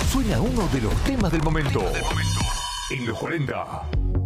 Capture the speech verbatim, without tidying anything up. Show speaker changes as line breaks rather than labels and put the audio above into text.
Suena uno de los temas del momento. En los cuarenta.